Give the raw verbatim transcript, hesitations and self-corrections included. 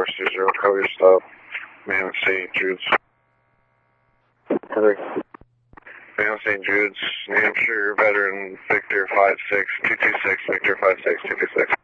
four two zero, cover your stop. Man, Saint Jude's. Henry. Man, Saint Jude's, New Hampshire, veteran, Victor five six two two six, Victor five six two two six.